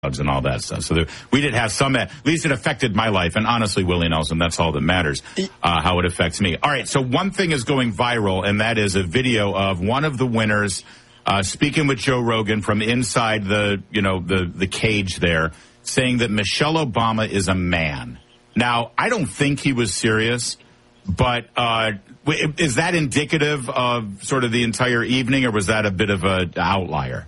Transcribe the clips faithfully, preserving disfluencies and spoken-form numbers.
and all that stuff. So there, we did have some, at least it affected my life. And honestly, Willie Nelson, that's all that matters, uh, how it affects me. All right, so one thing is going viral, and that is a video of one of the winners uh, speaking with Joe Rogan from inside the, you know, the, the cage there, saying that Michelle Obama is a man. Now, I don't think he was serious, but uh, is that indicative of sort of the entire evening, or was that a bit of an outlier?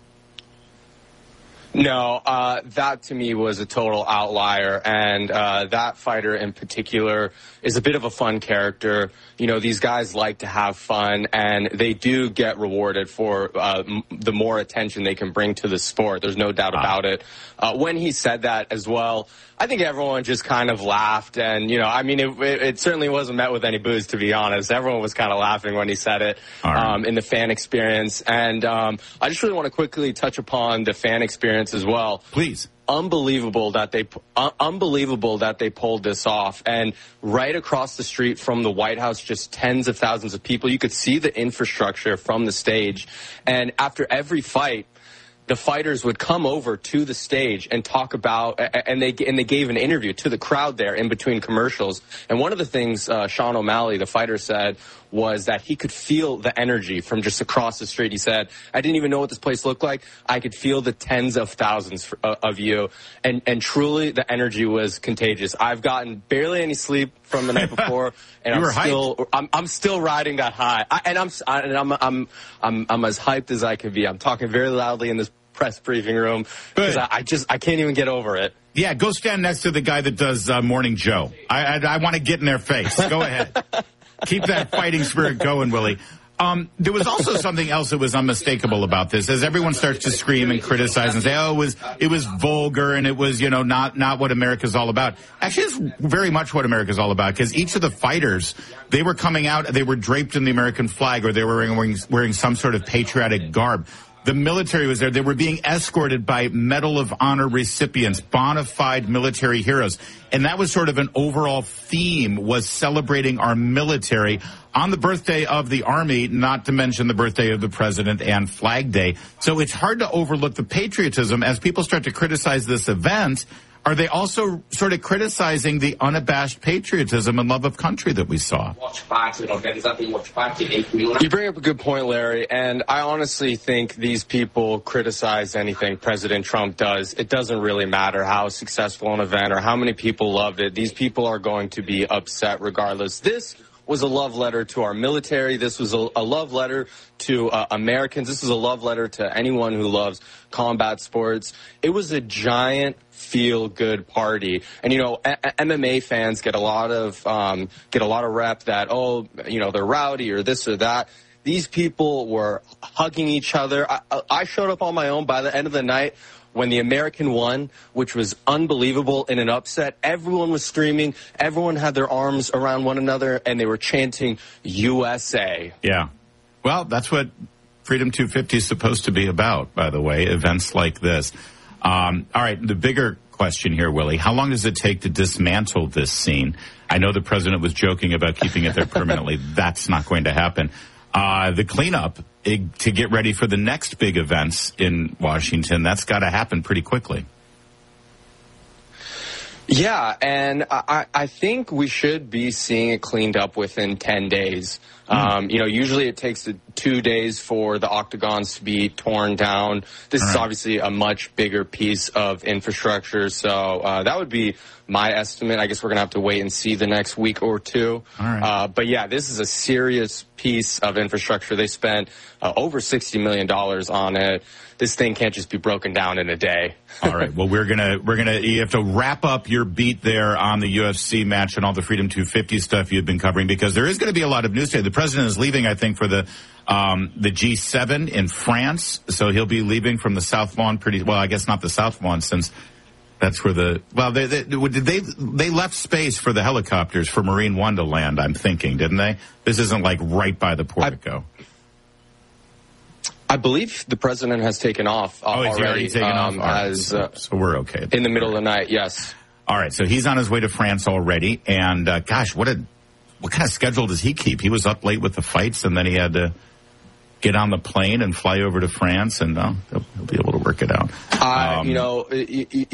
No, uh, that to me was a total outlier, and uh, that fighter in particular is a bit of a fun character. You know, these guys like to have fun, and they do get rewarded for uh, m- the more attention they can bring to the sport. There's no doubt about it. Uh, when he said that as well, I think everyone just kind of laughed, and, you know, I mean, it, it, it certainly wasn't met with any boos, to be honest. Everyone was kind of laughing when he said it right. um, in the fan experience, and um, I just really want to quickly touch upon the fan experience as well. Please. Unbelievable that they uh, unbelievable that they pulled this off. And right across the street from the White House, just tens of thousands of people. You could see the infrastructure from the stage. And after every fight, the fighters would come over to the stage and talk about, and they and they gave an interview to the crowd there in between commercials. And one of the things uh, Sean O'Malley, the fighter, said was that he could feel the energy from just across the street. He said, I didn't even know what this place looked like. I could feel the tens of thousands for, uh, of you. And, and truly, the energy was contagious. I've gotten barely any sleep from the night before, and I'm still, I'm, I'm still riding that high. I, and I'm, I, and I'm, I'm, I'm, I'm as hyped as I can be. I'm talking very loudly in this press briefing room because I, I just, I can't even get over it. Yeah, go stand next to the guy that does uh, Morning Joe. I, I, I want to get in their face. Go ahead. Keep that fighting spirit going, Willie. Um, there was also something else that was unmistakable about this, as everyone starts to scream and criticize and say, oh, it was, it was vulgar and it was, you know, not, not what America's all about. Actually, it's very much what America's all about, because each of the fighters, they were coming out, they were draped in the American flag, or they were wearing, wearing some sort of patriotic garb. The military was there. They were being escorted by Medal of Honor recipients, bona fide military heroes. And that was sort of an overall theme, was celebrating our military on the birthday of the Army, not to mention the birthday of the President and Flag Day. So it's hard to overlook the patriotism. As people start to criticize this event, are they also sort of criticizing the unabashed patriotism and love of country that we saw? You bring up a good point, Larry, and I honestly think these people criticize anything President Trump does. It doesn't really matter how successful an event or how many people loved it. These people are going to be upset regardless. This was a love letter to our military. This was a, a love letter to uh, Americans. This is a love letter to anyone who loves combat sports. It was a giant feel-good party. And, you know, a- M M A fans get a lot of um, get a lot of rep that, oh, you know, they're rowdy or this or that. These people were hugging each other. I, I showed up on my own. By the end of the night, when the American won, which was unbelievable in an upset, everyone was screaming. Everyone had their arms around one another, and they were chanting U S A. Yeah. Well, that's what Freedom two fifty is supposed to be about, by the way, events like this. Um, all right, the bigger question here, Willie, how long does it take to dismantle this scene? I know the president was joking about keeping it there permanently. That's not going to happen. Uh, the cleanup it, to get ready for the next big events in Washington, that's got to happen pretty quickly. Yeah, and I, I think we should be seeing it cleaned up within ten days. Um, you know, usually it takes two days for the octagons to be torn down. This All is right. obviously a much bigger piece of infrastructure, so uh, that would be my estimate. I guess we're going to have to wait and see the next week or two. All right. Uh, but, yeah, this is a serious piece of infrastructure. They spent uh, over sixty million dollars on it. This thing can't just be broken down in a day. All right. Well, we're going to, we're going to, you have to wrap up your beat there on the U F C match and all the Freedom two fifty stuff you've been covering, because there is going to be a lot of news today. The president is leaving, I think, for the, um, the G seven in France. So he'll be leaving from the South Lawn pretty, well, I guess not the South Lawn, since that's where the, well, they, they, they, they left space for the helicopters for Marine One to land, I'm thinking, didn't they? This isn't like right by the portico. I, I believe the president has taken off uh, oh, he's already. taken um, off. Right. As, so, uh, so we're okay. In the middle of the night, yes. All right, so he's on his way to France already, and uh, gosh, what a what kind of schedule does he keep? He was up late with the fights, and then he had to get on the plane and fly over to France, and uh, he'll, he'll be able to work it out. Uh, Um, you know,